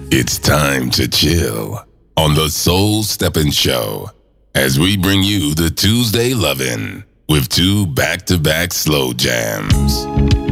It's time to chill on the Soul Steppin' Show as we bring you the Tuesday Lovin' with two back-to-back slow jams.